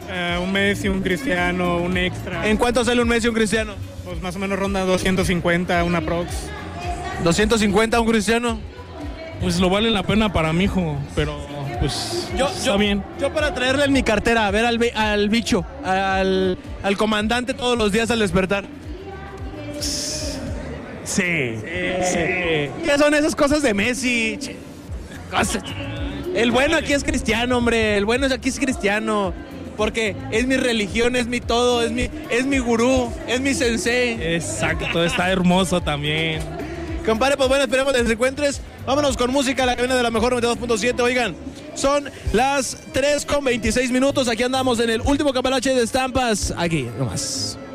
Un Messi, un Cristiano, un extra. ¿En cuánto sale un Messi y un Cristiano? Pues más o menos ronda 250, una prox. 250 un Cristiano. Pues lo vale la pena para mi hijo, pero pues está bien. Yo para traerle en mi cartera, a ver al bicho, al comandante todos los días al despertar. Sí. ¿Qué son esas cosas de Messi? El bueno aquí es Cristiano, hombre. El bueno aquí es Cristiano. Porque es mi religión, es mi todo, es mi gurú, es mi sensei. Exacto, está hermoso también. Compadre, pues bueno, esperemos que les encuentres. Vámonos con música, la cabina de la mejor 92.7. Oigan, son las 3:26. Aquí andamos en el último cambalache de estampas. Aquí, nomás.